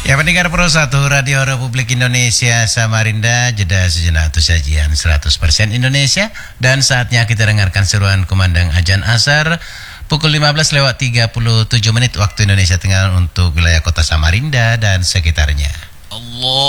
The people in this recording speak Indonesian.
Ya, pendengar Pro 1 Radio Republik Indonesia Samarinda, jeda sejenak untuk sajian 100% Indonesia. Dan saatnya kita dengarkan seruan kumandang Ajan Asar pukul 15:37 waktu Indonesia Tengah untuk wilayah kota Samarinda dan sekitarnya. Allah